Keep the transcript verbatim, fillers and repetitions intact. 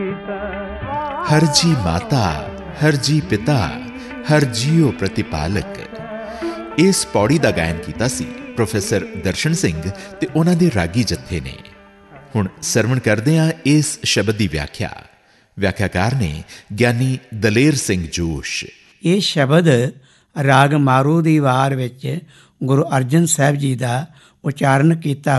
ਹਰ ਜੀ ਮਾਤਾ ਹਰ ਜੀ ਪਿਤਾ ਹਰ ਜੀਓ ਪ੍ਰਤਿਪਾਲਕ। ਇਸ ਪੌੜੀ ਦਾ ਗਾਇਨ ਕੀਤਾ ਸੀ ਪ੍ਰੋਫੈਸਰ ਦਰਸ਼ਨ ਸਿੰਘ ਤੇ ਉਹਨਾਂ ਦੇ ਰਾਗੀ ਜੱਥੇ ਨੇ। ਹੁਣ ਸਰਵਣ ਕਰਦੇ ਹਾਂ ਇਸ ਸ਼ਬਦ ਦੀ ਵਿਆਖਿਆ। ਵਿਆਖਿਆਕਾਰ ਨੇ ਗਿਆਨੀ ਦਲੇਰ ਸਿੰਘ ਜੋਸ਼। ਇਹ ਸ਼ਬਦ ਰਾਗ ਮਾਰੂ ਦੀ ਵਾਰ ਵਿੱਚ ਗੁਰੂ ਅਰਜਨ ਸਾਹਿਬ ਜੀ ਦਾ ਉਚਾਰਨ ਕੀਤਾ